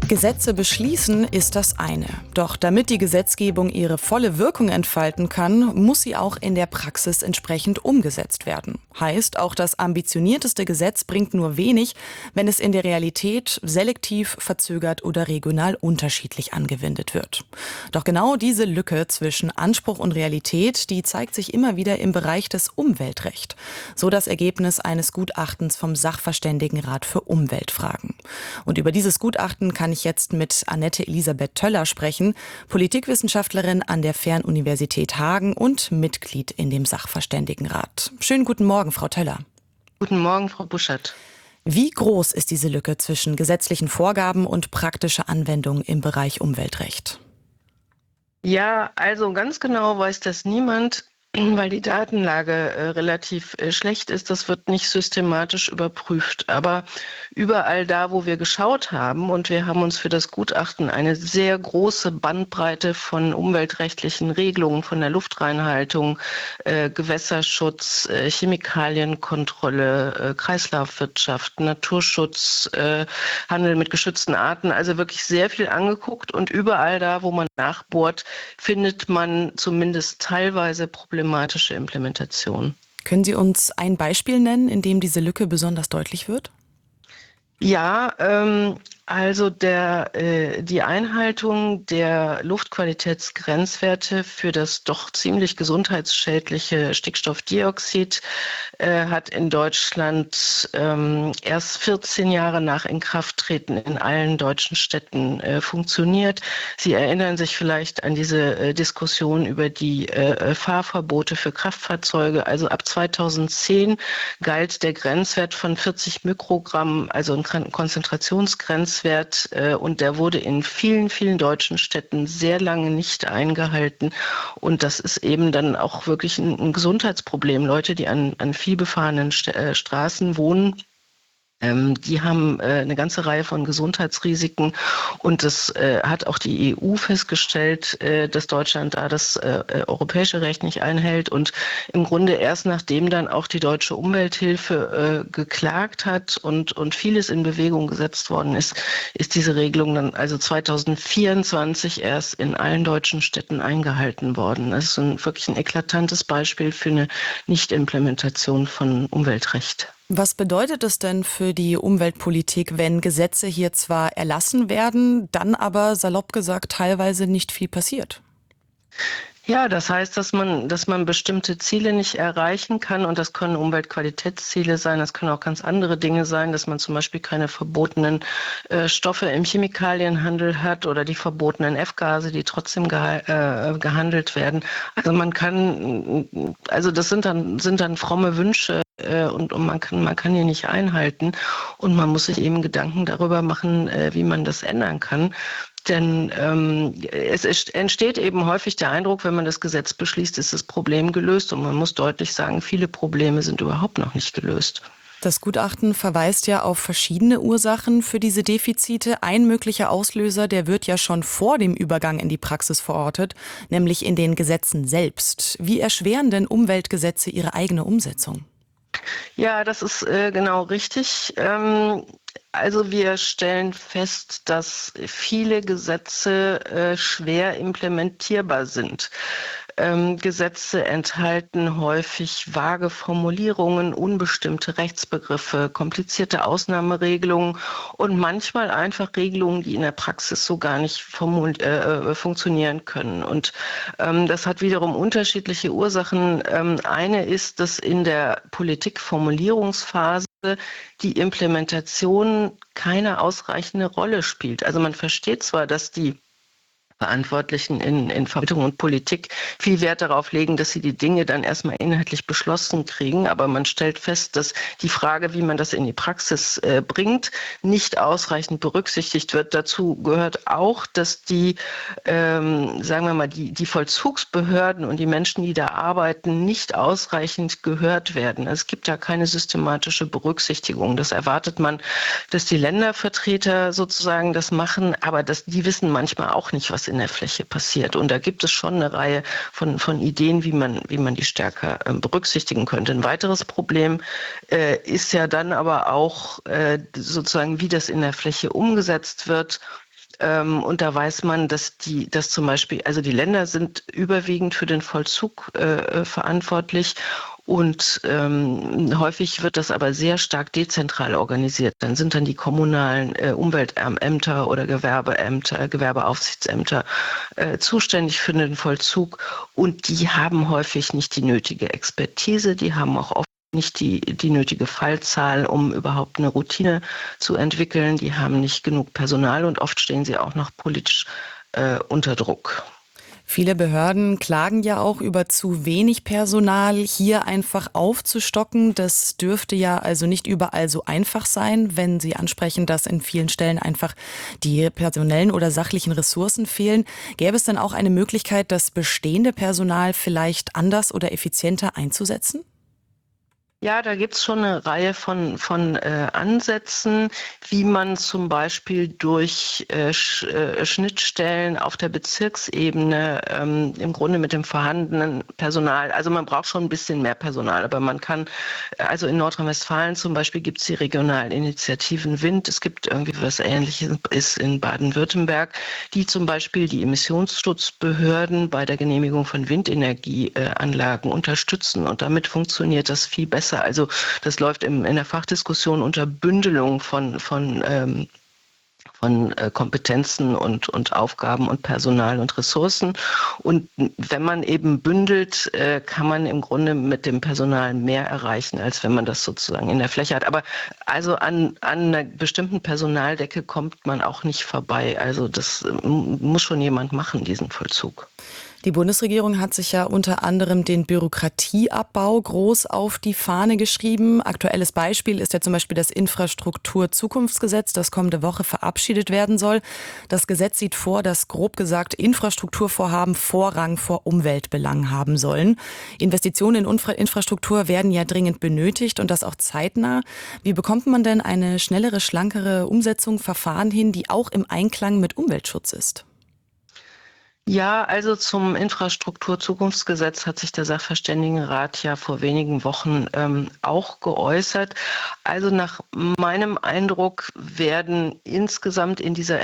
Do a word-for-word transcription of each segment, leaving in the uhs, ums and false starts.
Gesetze beschließen ist das eine. Doch damit die Gesetzgebung ihre volle Wirkung entfalten kann, muss sie auch in der Praxis entsprechend umgesetzt werden. Heißt, auch das ambitionierteste Gesetz bringt nur wenig, wenn es in der Realität selektiv, verzögert oder regional unterschiedlich angewendet wird. Doch genau diese Lücke zwischen Anspruch und Realität, die zeigt sich immer wieder im Bereich des Umweltrechts. So das Ergebnis eines Gutachtens vom Sachverständigenrat für Umweltfragen. Und über dieses Gutachten kann ich jetzt mit Annette Elisabeth Töller sprechen, Politikwissenschaftlerin an der Fernuniversität Hagen und Mitglied in dem Sachverständigenrat. Schönen guten Morgen, Frau Töller. Guten Morgen, Frau Buschert. Wie groß ist diese Lücke zwischen gesetzlichen Vorgaben und praktischer Anwendung im Bereich Umweltrecht? Ja, also ganz genau weiß das niemand, weil die Datenlage äh, relativ äh, schlecht ist. Das wird nicht systematisch überprüft. Aber überall da, wo wir geschaut haben, und wir haben uns für das Gutachten eine sehr große Bandbreite von umweltrechtlichen Regelungen, von der Luftreinhaltung, äh, Gewässerschutz, äh, Chemikalienkontrolle, äh, Kreislaufwirtschaft, Naturschutz, äh, Handel mit geschützten Arten, also wirklich sehr viel angeguckt. Und überall da, wo man nachbohrt, findet man zumindest teilweise Problematische Implementation. Können Sie uns ein Beispiel nennen, in dem diese Lücke besonders deutlich wird? Ja, ähm, also der, äh, die Einhaltung der Luftqualitätsgrenzwerte für das doch ziemlich gesundheitsschädliche Stickstoffdioxid äh, hat in Deutschland ähm, erst vierzehn Jahre nach Inkrafttreten in allen deutschen Städten äh, funktioniert. Sie erinnern sich vielleicht an diese äh, Diskussion über die äh, Fahrverbote für Kraftfahrzeuge. Also ab zweitausendzehn galt der Grenzwert von vierzig Mikrogramm, also ein Konzentrationsgrenzwert, äh, und der wurde in vielen, vielen deutschen Städten sehr lange nicht eingehalten. Und das ist eben dann auch wirklich ein, ein Gesundheitsproblem. Leute, die an, an vielbefahrenen St- äh, Straßen wohnen, ähm, die haben äh, eine ganze Reihe von Gesundheitsrisiken. Und das äh, hat auch die E U festgestellt, äh, dass Deutschland da das äh, europäische Recht nicht einhält. Und im Grunde erst nachdem dann auch die Deutsche Umwelthilfe äh, geklagt hat und, und vieles in Bewegung gesetzt worden ist, ist diese Regelung dann also zweitausendvierundzwanzig erst in allen deutschen Städten eingehalten worden. Das ist ein, wirklich ein eklatantes Beispiel für eine Nichtimplementation von Umweltrecht. Was bedeutet es denn für die Umweltpolitik, wenn Gesetze hier zwar erlassen werden, dann aber salopp gesagt teilweise nicht viel passiert? Ja, das heißt, dass man, dass man bestimmte Ziele nicht erreichen kann, und das können Umweltqualitätsziele sein, das können auch ganz andere Dinge sein, dass man zum Beispiel keine verbotenen äh, Stoffe im Chemikalienhandel hat oder die verbotenen F-Gase, die trotzdem geha- äh, gehandelt werden. Also man kann, also das sind dann sind dann fromme Wünsche, äh, und, und man kann man kann die nicht einhalten, und man muss sich eben Gedanken darüber machen, äh, wie man das ändern kann. Denn ähm, es ist, entsteht eben häufig der Eindruck, wenn man das Gesetz beschließt, ist das Problem gelöst. Und man muss deutlich sagen, viele Probleme sind überhaupt noch nicht gelöst. Das Gutachten verweist ja auf verschiedene Ursachen für diese Defizite. Ein möglicher Auslöser, der wird ja schon vor dem Übergang in die Praxis verortet, nämlich in den Gesetzen selbst. Wie erschweren denn Umweltgesetze ihre eigene Umsetzung? Ja, das ist äh, genau richtig. Ähm, also wir stellen fest, dass viele Gesetze äh, schwer implementierbar sind. Ähm, Gesetze enthalten häufig vage Formulierungen, unbestimmte Rechtsbegriffe, komplizierte Ausnahmeregelungen und manchmal einfach Regelungen, die in der Praxis so gar nicht formul- äh, funktionieren können. Und ähm, das hat wiederum unterschiedliche Ursachen. Ähm, eine ist, dass in der Politikformulierungsphase die Implementation keine ausreichende Rolle spielt. Also man versteht zwar, dass die Verantwortlichen in, in Verwaltung und Politik viel Wert darauf legen, dass sie die Dinge dann erstmal inhaltlich beschlossen kriegen. Aber man stellt fest, dass die Frage, wie man das in die Praxis äh, bringt, nicht ausreichend berücksichtigt wird. Dazu gehört auch, dass die, ähm, sagen wir mal, die, die Vollzugsbehörden und die Menschen, die da arbeiten, nicht ausreichend gehört werden. Es gibt da keine systematische Berücksichtigung. Das erwartet man, dass die Ländervertreter sozusagen das machen, aber das, die wissen manchmal auch nicht, was in der Fläche passiert. Und da gibt es schon eine Reihe von, von Ideen, wie man, wie man die stärker äh, berücksichtigen könnte. Ein weiteres Problem äh, ist ja dann aber auch äh, sozusagen, wie das in der Fläche umgesetzt wird. Ähm, und da weiß man, dass die, dass zum Beispiel, also die Länder sind überwiegend für den Vollzug äh, verantwortlich. Und ähm, häufig wird das aber sehr stark dezentral organisiert. Dann sind dann die kommunalen äh, Umweltämter oder Gewerbeämter, Gewerbeaufsichtsämter äh, zuständig für den Vollzug. Und die haben häufig nicht die nötige Expertise, die haben auch oft nicht die, die nötige Fallzahl, um überhaupt eine Routine zu entwickeln. Die haben nicht genug Personal und oft stehen sie auch noch politisch äh, unter Druck. Viele Behörden klagen ja auch über zu wenig Personal. Hier einfach aufzustocken, das dürfte ja also nicht überall so einfach sein, wenn Sie ansprechen, dass in vielen Stellen einfach die personellen oder sachlichen Ressourcen fehlen. Gäbe es dann auch eine Möglichkeit, das bestehende Personal vielleicht anders oder effizienter einzusetzen? Ja, da gibt's schon eine Reihe von, von äh, Ansätzen, wie man zum Beispiel durch äh, Sch, äh, Schnittstellen auf der Bezirksebene ähm, im Grunde mit dem vorhandenen Personal, also man braucht schon ein bisschen mehr Personal, aber man kann, also in Nordrhein-Westfalen zum Beispiel gibt's die regionalen Initiativen Wind, es gibt irgendwie was Ähnliches ist in Baden-Württemberg, die zum Beispiel die Emissionsschutzbehörden bei der Genehmigung von Windenergieanlagen äh, unterstützen und damit funktioniert das viel besser. Also das läuft im, in der Fachdiskussion unter Bündelung von, von, ähm, von äh, Kompetenzen und, und Aufgaben und Personal und Ressourcen. Und wenn man eben bündelt, äh, kann man im Grunde mit dem Personal mehr erreichen, als wenn man das sozusagen in der Fläche hat. Aber also an, an einer bestimmten Personaldecke kommt man auch nicht vorbei. Also das äh, muss schon jemand machen, diesen Vollzug. Die Bundesregierung hat sich ja unter anderem den Bürokratieabbau groß auf die Fahne geschrieben. Aktuelles Beispiel ist ja zum Beispiel das Infrastrukturzukunftsgesetz, das kommende Woche verabschiedet werden soll. Das Gesetz sieht vor, dass grob gesagt Infrastrukturvorhaben Vorrang vor Umweltbelangen haben sollen. Investitionen in Infra- Infrastruktur werden ja dringend benötigt und das auch zeitnah. Wie bekommt man denn eine schnellere, schlankere Umsetzung, Verfahren hin, die auch im Einklang mit Umweltschutz ist? Ja, also zum Infrastrukturzukunftsgesetz hat sich der Sachverständigenrat ja vor wenigen Wochen ähm, auch geäußert. Also nach meinem Eindruck werden insgesamt in dieser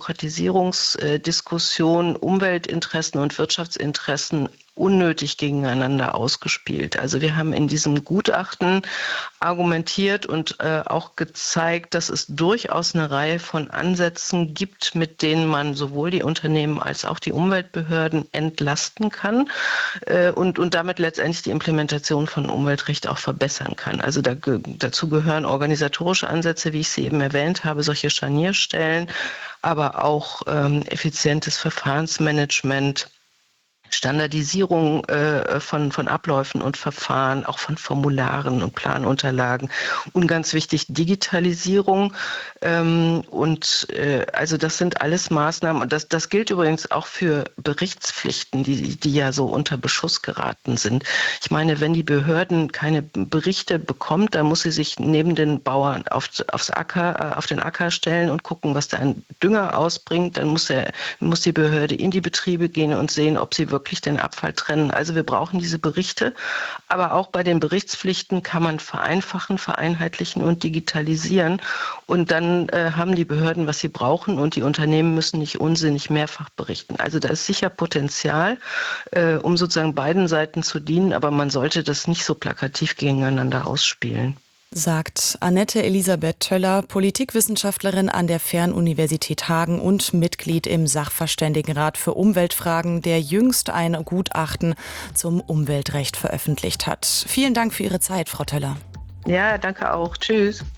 Entbürokratisierungsdiskussion Umweltinteressen und Wirtschaftsinteressen unnötig gegeneinander ausgespielt. Also wir haben in diesem Gutachten argumentiert und äh, auch gezeigt, dass es durchaus eine Reihe von Ansätzen gibt, mit denen man sowohl die Unternehmen als auch die Umweltbehörden entlasten kann äh, und, und damit letztendlich die Implementation von Umweltrecht auch verbessern kann. Also da, dazu gehören organisatorische Ansätze, wie ich sie eben erwähnt habe, solche Scharnierstellen, aber auch ähm, effizientes Verfahrensmanagement, Standardisierung äh, von, von Abläufen und Verfahren, auch von Formularen und Planunterlagen und ganz wichtig Digitalisierung. Ähm, und äh, also das sind alles Maßnahmen und das, das gilt übrigens auch für Berichtspflichten, die, die ja so unter Beschuss geraten sind. Ich meine, wenn die Behörden keine Berichte bekommt, dann muss sie sich neben den Bauern auf, aufs Acker, auf den Acker stellen und gucken, was da ein Dünger ausbringt. Dann muss, der, muss die Behörde in die Betriebe gehen und sehen, ob sie wirklich wirklich den Abfall trennen. Also wir brauchen diese Berichte, aber auch bei den Berichtspflichten kann man vereinfachen, vereinheitlichen und digitalisieren und dann äh, haben die Behörden, was sie brauchen und die Unternehmen müssen nicht unsinnig mehrfach berichten. Also da ist sicher Potenzial, äh, um sozusagen beiden Seiten zu dienen, aber man sollte das nicht so plakativ gegeneinander ausspielen. Sagt Annette Elisabeth Töller, Politikwissenschaftlerin an der Fernuniversität Hagen und Mitglied im Sachverständigenrat für Umweltfragen, der jüngst ein Gutachten zum Umweltrecht veröffentlicht hat. Vielen Dank für Ihre Zeit, Frau Töller. Ja, danke auch. Tschüss.